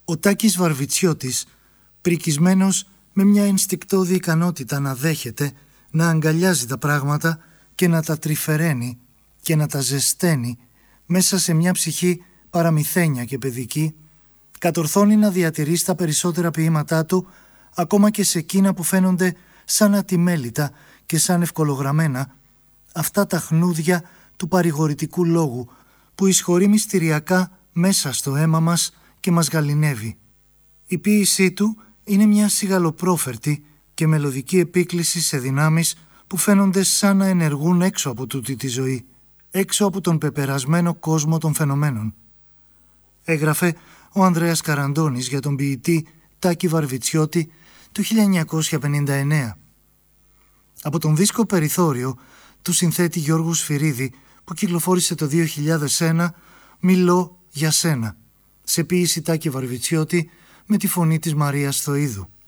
Ο Τάκης Βαρβιτσιώτης, πρικισμένος με μια ενστικτώδη ικανότητα να δέχεται, να αγκαλιάζει τα πράγματα και να τα τρυφεραίνει και να τα ζεσταίνει μέσα σε μια ψυχή παραμυθένια και παιδική, κατορθώνει να διατηρεί στα περισσότερα ποίηματά του, ακόμα και σε εκείνα που φαίνονται σαν ατιμέλητα και σαν ευκολογραμμένα, αυτά τα χνούδια του παρηγορητικού λόγου που εισχωρεί μυστηριακά μέσα στο αίμα μας και μας γαληνεύει. Η ποίησή του είναι μια σιγαλοπρόφερτη και μελωδική επίκληση σε δυνάμεις που φαίνονται σαν να ενεργούν έξω από τούτη τη ζωή, έξω από τον πεπερασμένο κόσμο των φαινομένων. Έγραφε ο Ανδρέας Καραντώνης για τον ποιητή Τάκη Βαρβιτσιώτη του 1959. Από τον δίσκο «Περιθώριο» του συνθέτη Γιώργου Σφυρίδη που κυκλοφόρησε το 2001, «Μιλώ για σένα», σε ποίηση Τάκη Βαρβιτσιώτη με τη φωνή της Μαρίας Θοΐδου.